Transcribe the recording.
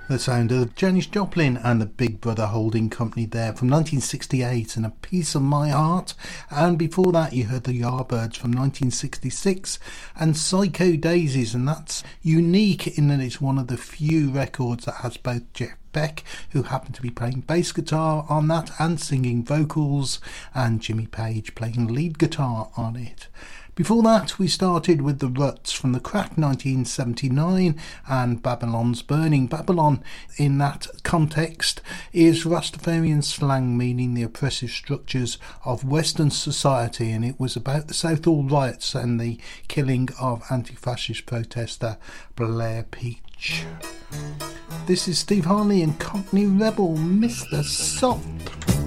The sound of Janis Joplin and the Big Brother Holding Company there from 1968 and A Piece of My Heart. And before that you heard the Yardbirds from 1966 and Psycho Daisies, and that's unique in that it's one of the few records that has both Jeff Beck, who happened to be playing bass guitar on that and singing vocals, and Jimmy Page playing lead guitar on it. Before that, we started with the Ruts from the Crack 1979 and Babylon's Burning. Babylon, in that context, is Rastafarian slang meaning the oppressive structures of Western society, and it was about the Southall riots and the killing of anti-fascist protester Blair Peach. This is Steve Harley and Company Rebel, Mr. Soft.